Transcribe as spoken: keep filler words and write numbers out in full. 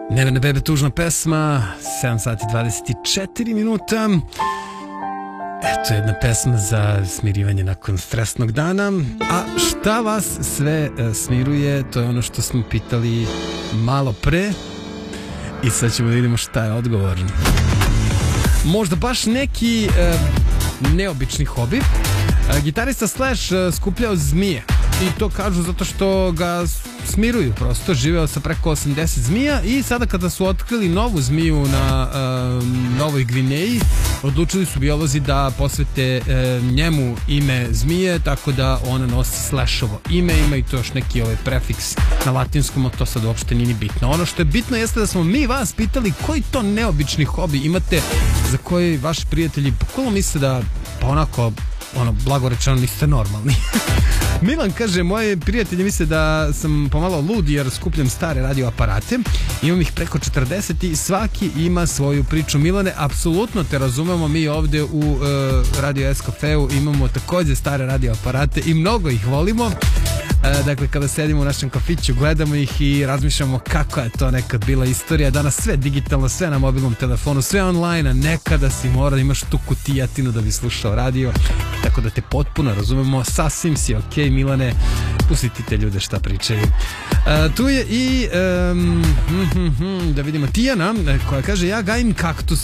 Neverne bebe, tužna pesma, sedam sati dvadeset četiri minuta. Eto jedna pesma za smirivanje nakon stresnog dana. A šta vas sve smiruje, to je ono što smo pitali malo pre. I sad ćemo da vidimo šta je odgovor. Možda baš neki e, neobični hobi. E, gitarista Slash e, skupljao zmije. I to kažu zato što ga smiruju prosto. Živeo sa preko osamdeset zmija i sada kada su otkrili novu zmiju na e, Novoj Gvineji, odlučili su biolozi da posvete e, njemu ime zmije, tako da ona nosi Slashovo ime. Ima i to još neki ovaj prefiks na latinskom, a to sad uopšte nije ni bitno. Ono što je bitno jeste da smo mi vas pitali koji to neobični hobi imate za koji vaši prijatelji bukvalno misle da pa onako, ono, blagorečeno niste normalni. Milan kaže, moji prijatelji misle da sam pomalo lud jer skupljam stare radio aparate. Imam ih preko četrdeset i svaki ima svoju priču. Milane, apsolutno te razumemo, mi ovde u uh, Radio S kafeu imamo takođe stare radio aparate i mnogo ih volimo. Uh, dakle, kada sedimo u našem kafiću, gledamo ih i razmišljamo kako je to nekad bila istorija. Danas sve digitalno, sve na mobilnom telefonu, sve online, a nekada si mora da imaš tu kutijatinu da bi slušao radio. Tako da te potpuno razumemo, sasvim si ok, Milane, pustiti te ljude šta pričaju. Uh, tu je i um, hm, hm, hm, da vidimo Tijana koja kaže, ja gajim kaktus